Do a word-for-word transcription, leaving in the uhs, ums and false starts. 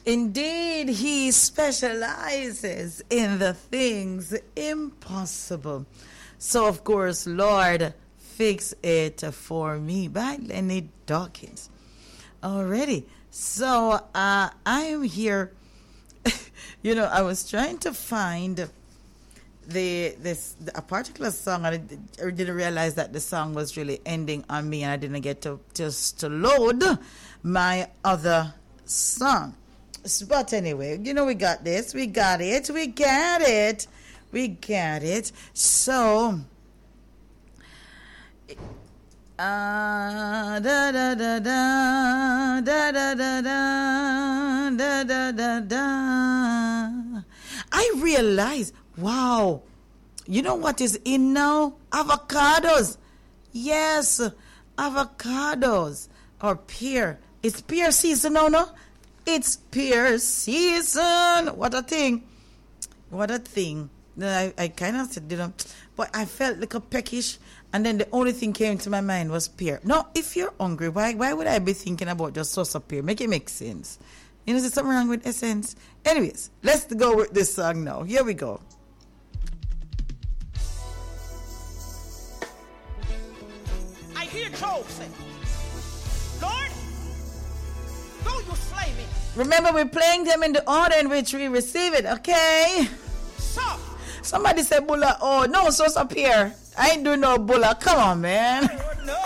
Indeed, he specializes in the things impossible. So, of course, Lord, fix it for me by Lenny Dawkins. Already. So, uh, I am here. You know, I was trying to find the this a particular song, and I, did, I didn't realize that the song was really ending on me, and I didn't get to just to load my other song. But anyway, you know, we got this, we got it, we got it, we got it. So, uh, da da da da da da da da da da da da. I realize, wow, you know what is in now? Avocados. Yes, avocados or pear. It's pear season now, no? It's pear season. What a thing. What a thing. I, I kind of said, you know, but I felt like a peckish, and then the only thing came to my mind was pear. No, if you're hungry, why why would I be thinking about just sauce of pear? Make it make sense. You know, there's something wrong with essence. Anyways, let's go with this song now. Here we go. I hear Job say, Lord, though you slay me. Remember, we're playing them in the order in which we receive it, okay? So, somebody said bulla. Oh, no, sauce of pear. I ain't do no bulla. Come on, man.